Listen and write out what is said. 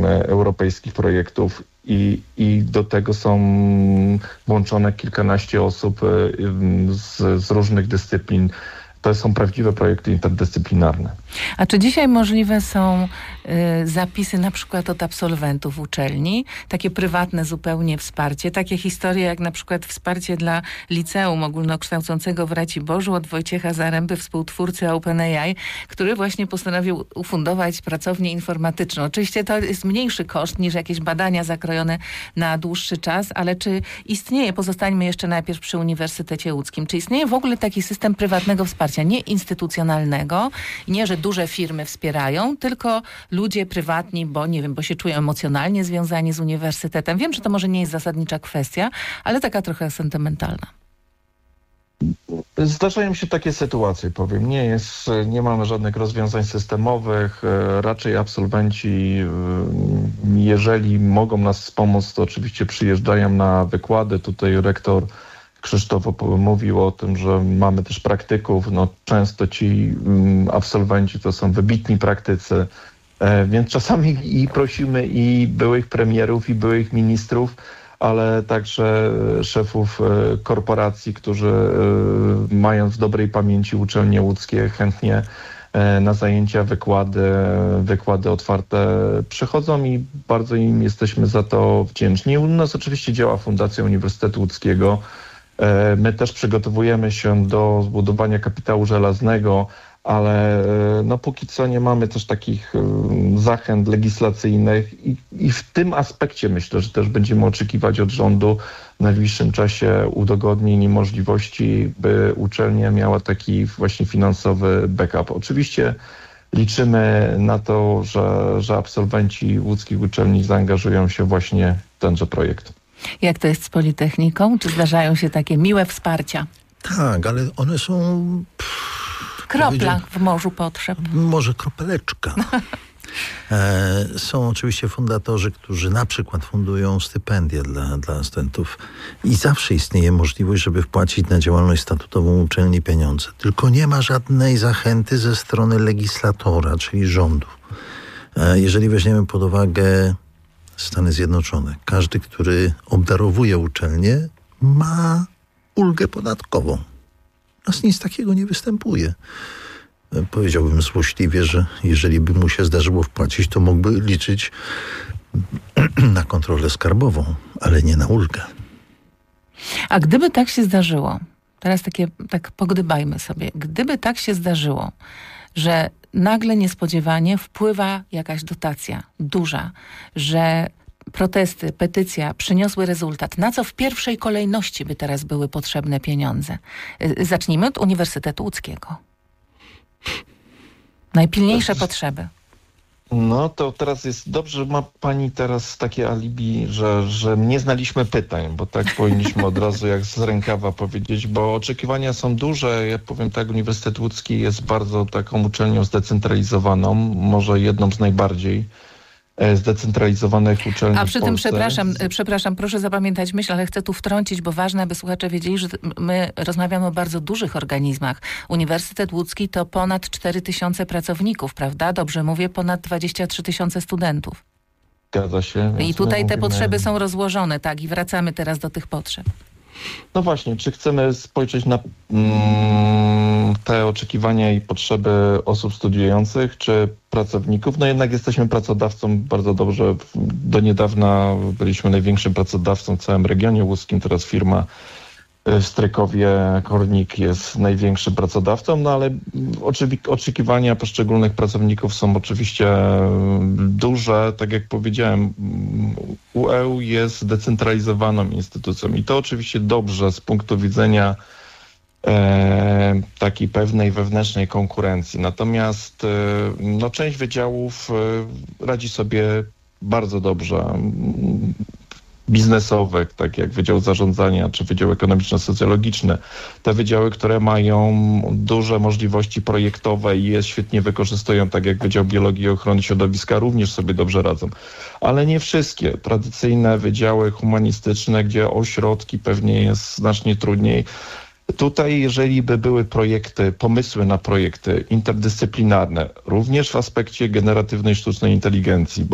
europejskich projektów i do tego są włączone kilkanaście osób z różnych dyscyplin. To są prawdziwe projekty interdyscyplinarne. A czy dzisiaj możliwe są zapisy na przykład od absolwentów uczelni, takie prywatne zupełnie wsparcie, takie historie jak na przykład wsparcie dla Liceum Ogólnokształcącego w Raciborzu od Wojciecha Zaręby, współtwórcy OpenAI, który właśnie postanowił ufundować pracownię informatyczną. Oczywiście to jest mniejszy koszt niż jakieś badania zakrojone na dłuższy czas, ale czy istnieje, pozostańmy jeszcze najpierw przy Uniwersytecie Łódzkim, czy istnieje w ogóle taki system prywatnego wsparcia, nie instytucjonalnego, nie, że duże firmy wspierają, tylko ludzie prywatni, bo nie wiem, bo się czują emocjonalnie związani z uniwersytetem. Wiem, że to może nie jest zasadnicza kwestia, ale taka trochę sentymentalna. Zdarzają się takie sytuacje, powiem. Nie mamy żadnych rozwiązań systemowych. Raczej absolwenci, jeżeli mogą nas wspomóc, to oczywiście przyjeżdżają na wykłady. Tutaj rektor Krzysztof mówił o tym, że mamy też praktyków. No, często ci absolwenci to są wybitni praktycy, więc czasami i prosimy i byłych premierów, i byłych ministrów, ale także szefów korporacji, którzy mają w dobrej pamięci uczelnie łódzkie, chętnie na zajęcia, wykłady otwarte przychodzą i bardzo im jesteśmy za to wdzięczni. U nas oczywiście działa Fundacja Uniwersytetu Łódzkiego. My też przygotowujemy się do zbudowania kapitału żelaznego, ale no póki co nie mamy też takich zachęt legislacyjnych i w tym aspekcie myślę, że też będziemy oczekiwać od rządu w najbliższym czasie udogodnień i możliwości, by uczelnia miała taki właśnie finansowy backup. Oczywiście liczymy na to, że absolwenci łódzkich uczelni zaangażują się właśnie w tenże projekt. Jak to jest z Politechniką? Czy zdarzają się takie miłe wsparcia? Tak, ale one są... Kropla w morzu potrzeb. Może kropeleczka. Są oczywiście fundatorzy, którzy na przykład fundują stypendia dla studentów i zawsze istnieje możliwość, żeby wpłacić na działalność statutową uczelni pieniądze. Tylko nie ma żadnej zachęty ze strony legislatora, czyli rządu. Jeżeli weźmiemy pod uwagę Stany Zjednoczone, każdy, który obdarowuje uczelnię, ma ulgę podatkową. U nas nic takiego nie występuje. Powiedziałbym złośliwie, że jeżeli by mu się zdarzyło wpłacić, to mógłby liczyć na kontrolę skarbową, ale nie na ulgę. A gdyby tak się zdarzyło, teraz tak pogdybajmy sobie, gdyby tak się zdarzyło, że nagle niespodziewanie wpływa jakaś dotacja duża, że protesty, petycja przyniosły rezultat, na co w pierwszej kolejności by teraz były potrzebne pieniądze? Zacznijmy od Uniwersytetu Łódzkiego. Najpilniejsze potrzeby. No to teraz jest dobrze, że ma pani teraz takie alibi, że nie znaliśmy pytań, bo tak powinniśmy od razu jak z rękawa powiedzieć, bo oczekiwania są duże. Ja powiem tak, Uniwersytet Łódzki jest bardzo taką uczelnią zdecentralizowaną, może jedną z najbardziej zdecentralizowanych uczelni. A przy tym, Polsce. przepraszam, proszę zapamiętać myśl, ale chcę tu wtrącić, bo ważne, aby słuchacze wiedzieli, że my rozmawiamy o bardzo dużych organizmach. Uniwersytet Łódzki to ponad 4000 pracowników, prawda? Dobrze mówię, ponad 23 000 studentów. Zgadza się. I tutaj te potrzeby są rozłożone, tak? I wracamy teraz do tych potrzeb. No właśnie, czy chcemy spojrzeć na te oczekiwania i potrzeby osób studiujących, czy pracowników? No jednak jesteśmy pracodawcą bardzo dobrze. Do niedawna byliśmy największym pracodawcą w całym regionie łódzkim. Teraz firma w Strykowie Kornik jest największym pracodawcą, no ale oczekiwania poszczególnych pracowników są oczywiście duże. Tak jak powiedziałem, UEU jest zdecentralizowaną instytucją i to oczywiście dobrze z punktu widzenia takiej pewnej wewnętrznej konkurencji. Natomiast no, część wydziałów radzi sobie bardzo dobrze. Biznesowych, tak jak Wydział Zarządzania czy Wydział Ekonomiczno-Socjologiczny. Te wydziały, które mają duże możliwości projektowe i je świetnie wykorzystują, tak jak Wydział Biologii i Ochrony Środowiska, również sobie dobrze radzą. Ale nie wszystkie. Tradycyjne wydziały humanistyczne, gdzie o środki pewnie jest znacznie trudniej. Tutaj, jeżeli by były projekty, pomysły na projekty interdyscyplinarne, również w aspekcie generatywnej sztucznej inteligencji,